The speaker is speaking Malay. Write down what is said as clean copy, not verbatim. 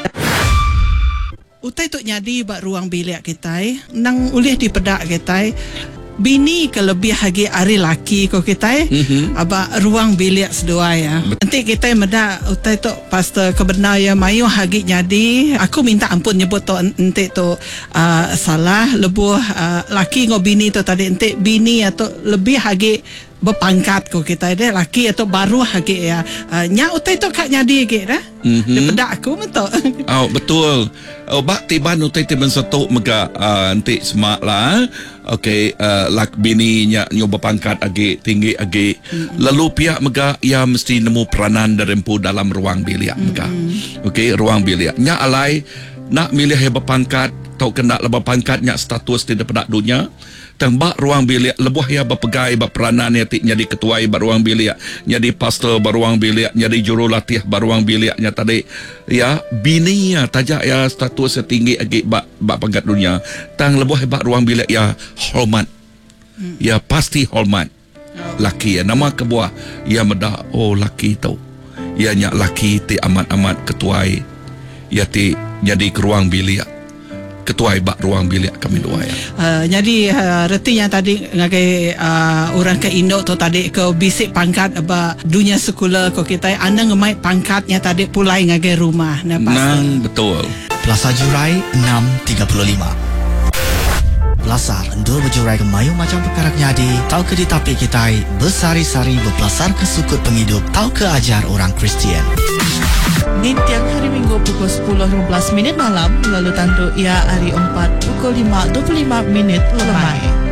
Utai tu nyadi bak ruang bilik kita nang ulih di pedak kita bini kelebih hagi ari laki ko kita aba ruang bilik sedua ya. Nanti kita meda utai tu pastor kebenar ya mayu hagi nyadi aku minta ampun nyebut tu nanti tu salah lebuh laki ngo bini tu tadi nanti bini atau lebih hagi berpangkat ko kita deh laki atau baru hagi ya nya utai tu kak nyadi ke dah daripada aku betul. Oh betul. Oh bak tiban utai tiban satu mega nanti semak lah. Okay, lak bini nya nyoba pangkat agi tinggi agi lalu pihak mega ia mesti nemu peranan derempu dalam ruang bilik mega. Okay, ruang bilik nya alai nak milih hebat pangkat tau kena lebih pangkat nya status tidak pada dunia tembak ruang bilik lebuh ya berpegai berperanan ya jadi ketua ruang bilik jadi pastor ruang bilik jadi jurulatih ruang biliknya tadi ya bini ya tajak ya status setinggi agi bak pangkat dunia tang lebuh hebat ruang bilik ya hormat ya pasti hormat laki ya nama kebuah ya meda oh laki tau ya nya laki ti amat ketua ya ti jadi ke ruang bilik ketua bak ruang bilik kami dua ya. Jadi reti yang tadi ngagai orang ke Indo tu tadi ke bisik pangkat aba dunia sekolah ko kita anda ngemai pangkatnya tadi pulai ngagai rumah nang betul. Plaza Jurai 6.35. Pelasar endul berjurai ke mayu macam perkara nyadi tau ke di tapi kita bersari-sari berpelasar ke sukut penghidup tau ke ajar orang Kristian. Di tiap hari Minggu pukul 10.15 malam lalu tentu ia hari 4 pukul 5.25 lemai.